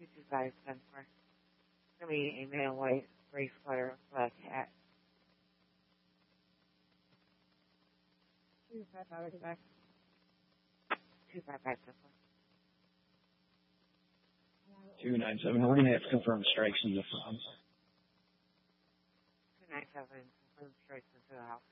225 10-4. It's going to be a male white gray sweater, black hat. 255 back. 255 10-4. 297. We're going to have to confirm strikes in the front. 297, confirm strikes into the house.